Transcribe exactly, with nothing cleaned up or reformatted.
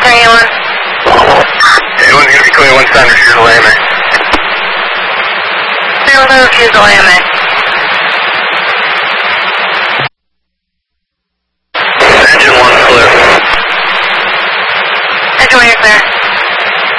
anyone? Anyone's going to be clear one standard Fusilier, man. Zero Fusilier, man.